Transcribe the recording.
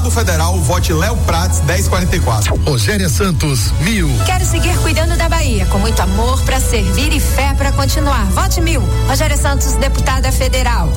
Deputado federal, vote Léo Prates 1044. Rogéria Santos, 1000. Quero seguir cuidando da Bahia, com muito amor pra servir e fé pra continuar. Vote 1000. Rogéria Santos, deputada federal.